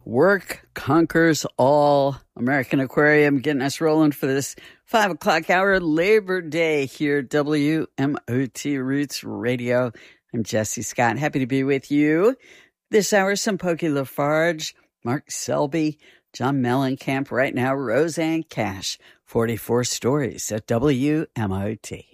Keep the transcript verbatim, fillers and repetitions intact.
Work conquers all. American Aquarium getting us rolling for this five o'clock hour Labor Day here at W M O T Roots Radio. I'm Jesse Scott. Happy to be with you. This hour, some Pokey Lafarge, Mark Selby, John Mellencamp. Right now, Roseanne Cash, forty-four Stories at W M O T.